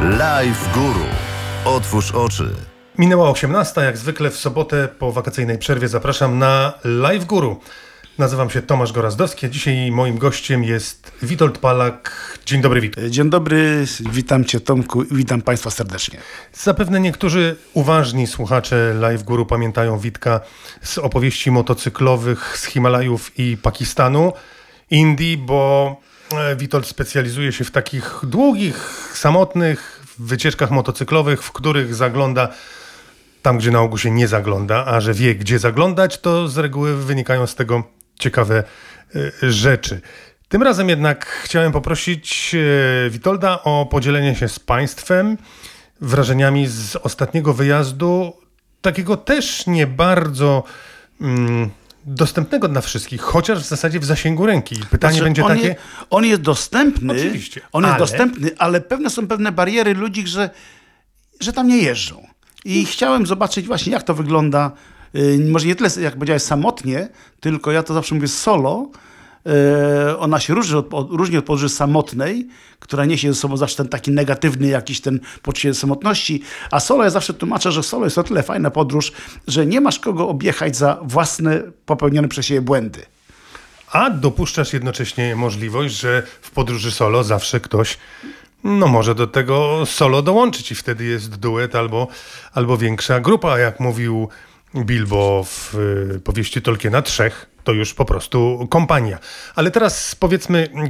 Live Guru. Otwórz oczy. Minęła 18, jak zwykle w sobotę po wakacyjnej przerwie zapraszam na Live Guru. Nazywam się Tomasz Gorazdowski, a dzisiaj moim gościem jest Witold Palak. Dzień dobry, Witold. Dzień dobry, witam Cię, Tomku, i witam Państwa serdecznie. Zapewne niektórzy uważni słuchacze Live Guru pamiętają Witka z opowieści motocyklowych z Himalajów i Pakistanu, Indii, bo Witold specjalizuje się w takich długich, samotnych wycieczkach motocyklowych, w których zagląda tam, gdzie na ogół się nie zagląda, a że wie, gdzie zaglądać, to z reguły wynikają z tego ciekawe rzeczy. Tym razem jednak chciałem poprosić Witolda o podzielenie się z Państwem wrażeniami z ostatniego wyjazdu, takiego też nie bardzo dostępnego dla wszystkich, chociaż w zasadzie w zasięgu ręki. Pytanie będzie takie... On jest dostępny, oczywiście, ale są pewne bariery ludzi, że tam nie jeżdżą. I chciałem zobaczyć właśnie, jak to wygląda, może nie tyle, jak powiedziałeś, samotnie, tylko ja to zawsze mówię solo. Ona się różni od podróży samotnej, która niesie ze sobą zawsze ten taki negatywny jakiś ten poczucie samotności, a solo ja zawsze tłumaczę, że solo jest o tyle fajna podróż, że nie masz kogo objechać za własne popełnione przez siebie błędy. A dopuszczasz jednocześnie możliwość, że w podróży solo zawsze ktoś może do tego solo dołączyć i wtedy jest duet albo większa grupa. Jak mówił Bilbo w powieści Tolkiena, 3 to już po prostu kompania. Ale teraz powiedzmy